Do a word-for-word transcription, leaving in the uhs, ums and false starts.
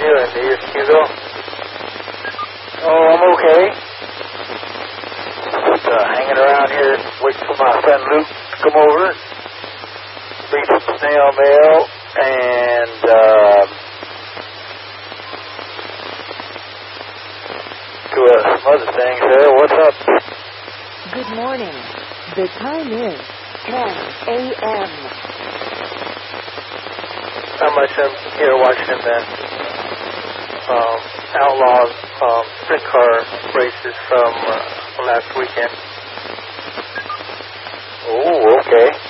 doing? You, you go? Oh, I'm okay. Just uh, hanging around here, waiting for my friend Luke to come over, read some snail mail, and uh, do uh, some other things there. What's up? Good morning. The time is ten a.m. Not much. I'm here watching that um, outlaw um, sprint car races from uh, last weekend. Oh, okay.